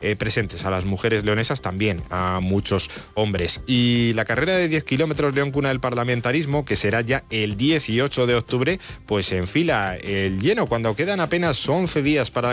presentes a las mujeres leonesas, también a muchos hombres. Y la carrera de 10 kilómetros León Cuna del Parlamentarismo, que será ya el 18 de octubre, pues enfila el lleno cuando quedan apenas 11 días para